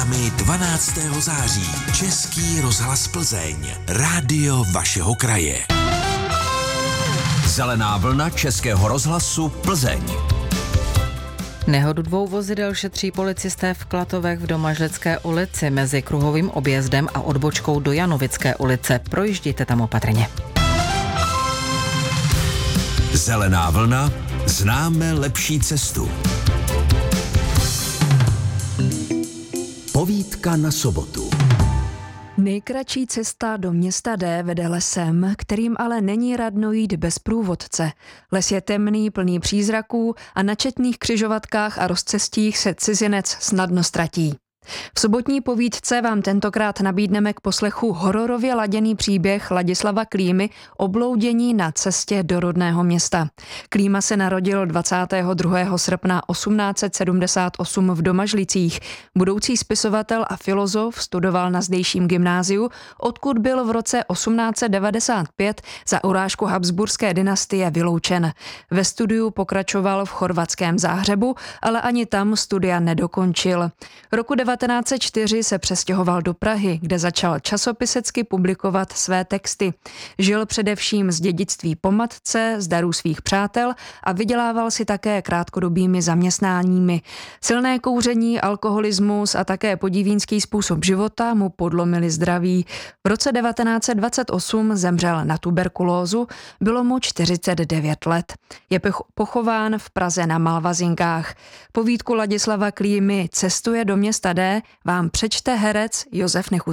vámi 12. září Český rozhlas Plzeň. Rádio vašeho kraje. Zelená vlna Českého rozhlasu Plzeň. Nehodu 2 vozidel šetří policisté v Klatovech v Domažlické ulici mezi kruhovým objezdem a odbočkou do Janovické ulice. Projíždějte tam opatrně. Zelená vlna, známe lepší cestu. Povídka na sobotu. Nejkratší cesta do města D vede lesem, kterým ale není radno jít bez průvodce. Les je temný, plný přízraků a na četných křižovatkách a rozcestích se cizinec snadno ztratí. V sobotní povídce vám tentokrát nabídneme k poslechu hororově laděný příběh Ladislava Klímy o bloudění na cestě do rodného města. Klíma se narodil 22. srpna 1878 v Domažlicích. Budoucí spisovatel a filozof studoval na zdejším gymnáziu, odkud byl v roce 1895 za urážku habsburské dynastie vyloučen. Ve studiu pokračoval v chorvatském Záhřebu, ale ani tam studia nedokončil. Roku 1904 se přestěhoval do Prahy, kde začal časopisecky publikovat své texty. Žil především z dědictví po matce, z darů svých přátel a vydělával si také krátkodobými zaměstnáními. Silné kouření, alkoholismus a také podivínský způsob života mu podlomili zdraví. V roce 1928 zemřel na tuberkulózu, bylo mu 49 let. Je pochován v Praze na Malvazinkách. Povídku Ladislava Klímy Cestuje do města D vám přečte herec Josef Nechutný.